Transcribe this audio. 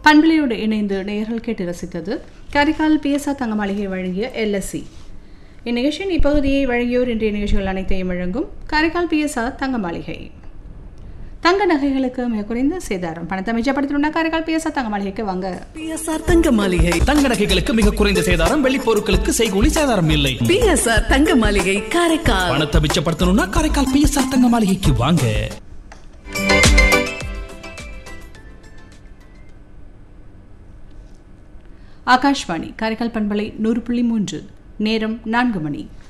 பண்பலையோடு இணைந்து நேயர்கள் கேட்டு ரசித்தது காரைக்கால் பிஎஸ்ஆர் தங்க மாளிகை வழங்கிய LSC. இந்நிகழ்ச்சியின் இப்பகுதியை வழங்கியோர் இன்றைய நிகழ்ச்சிகள் அனைத்தையும் வழங்கும் காரைக்கால் பிஎஸ்ஆர் தங்க மாளிகை. தங்க நகைகளுக்கு மிக குறைந்த சேதாரம். பணத்தை மிச்சப்படுத்தணும்னா காரைக்கால் பிஎஸ்ஆர் தங்க மாளிகைக்கு வாங்க. பிஎஸ்ஆர் தங்க மாளிகை. தங்க நகைகளுக்கு மிக குறைந்த சேதாரம், வெள்ளி பொருட்களுக்கு செய்கூலி சேதாரம் இல்லை. பிஎஸ்ஆர் தங்க மாளிகை காரைக்கால். பணத்தை மிச்சப்படுத்தணும்னா காரைக்கால் பிஎஸ்ஆர் தங்க மாளிகைக்கு வாங்க. ஆகாஷ்வாணி காரைக்கால் பண்பலை 100.3 நேரம் 4 மணி.